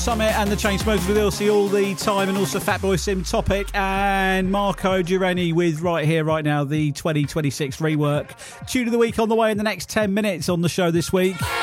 Summit and the Chainsmokers with Ilse all the time, and also Fatboy Slim Topic and Marco Dureni with Right Here, Right Now, the 2026 rework. Tune of the week on the way in the next 10 minutes on the show this week.